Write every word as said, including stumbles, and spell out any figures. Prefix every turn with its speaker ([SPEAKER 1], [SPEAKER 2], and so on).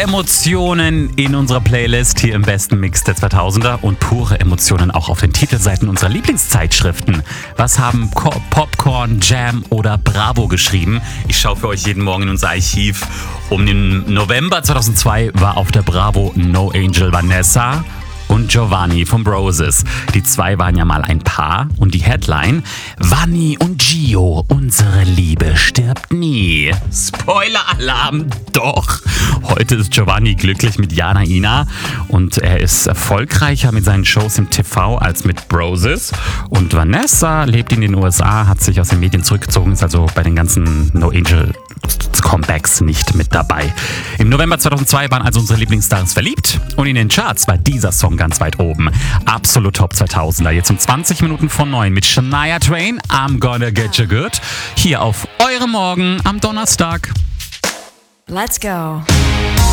[SPEAKER 1] Emotionen in unserer Playlist hier im besten Mix der zweitausender und pure Emotionen auch auf den Titelseiten unserer Lieblingszeitschriften. Was haben Co- Popcorn, Jam oder Bravo geschrieben? Ich schaue für euch jeden Morgen in unser Archiv. Um den November zweitausendzwei war auf der Bravo No Angel Vanessa und Giovanni von Broses. Die zwei waren ja mal ein Paar und die Headline: Vanni und Gio, unsere Liebe stirbt nie. Spoiler-Alarm, doch. Heute ist Giovanni glücklich mit Jana Ina und er ist erfolgreicher mit seinen Shows im T V als mit Broses. Und Vanessa lebt in den U S A, hat sich aus den Medien zurückgezogen, ist also bei den ganzen No Angel Comebacks nicht mit dabei. Im November zweitausendzwei waren also unsere Lieblingsstars verliebt und in den Charts war dieser Song ganz weit oben. Absolut Top zweitausender. Jetzt um zwanzig Minuten vor neun mit Shania Twain, I'm Gonna Get You Good. Hier auf Eure Morgen am Donnerstag.
[SPEAKER 2] Let's go.